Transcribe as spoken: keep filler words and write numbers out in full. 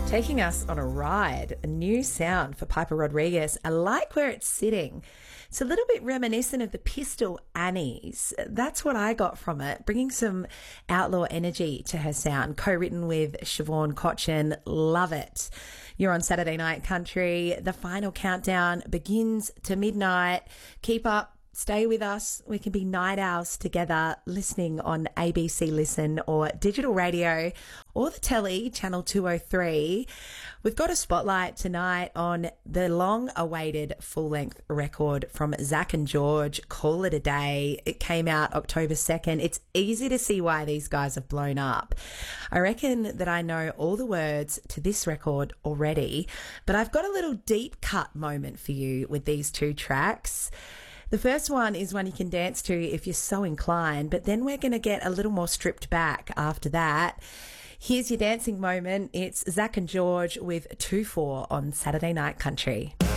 Taking us on a ride, a new sound for Piper Rodriguez. I like where it's sitting. It's a little bit reminiscent of the Pistol Annies. That's what I got from it, bringing some outlaw energy to her sound. Co-written with Siobhan Cochin. Love it. You're on Saturday Night Country. The final countdown begins to midnight. Keep up. Stay with us. We can be night owls together, listening on A B C Listen or digital radio or the telly, channel two oh three. We've got a spotlight tonight on the long-awaited full-length record from Zach and George, Call It A Day. It came out October second. It's easy to see why these guys have blown up. I reckon that I know all the words to this record already, but I've got a little deep cut moment for you with these two tracks. The first one is one you can dance to if you're so inclined, but then we're going to get a little more stripped back after that. Here's your dancing moment. It's Zach and George with two four on Saturday Night Country.